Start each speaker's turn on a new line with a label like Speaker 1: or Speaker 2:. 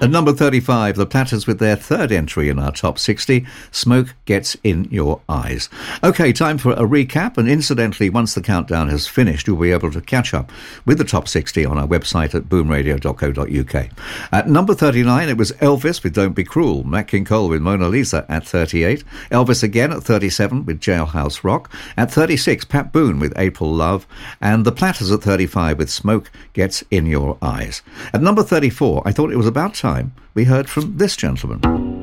Speaker 1: At number 35, The Platters with their third entry in our top 60, Smoke Gets in Your Eyes. OK, time for a recap, and incidentally, once the countdown has finished, you'll be able to catch up with the top 60 on our website at boomradio.co.uk. At number 39, it was Elvis with Don't Be Cruel, Nat King Cole with Mona Lisa at 38, Elvis again at 37 with Jailhouse Rock, at 36, Pat Boone with April Love, and The Platters at 35 with Smoke Gets in Your Eyes. At number 34, I thought it was about time we heard from this gentleman.